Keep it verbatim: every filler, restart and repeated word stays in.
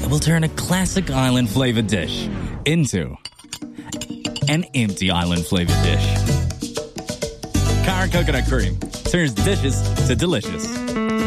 will turn a classic island-flavored dish into an empty island-flavored dish. Cara Coconut Cream turns dishes to delicious.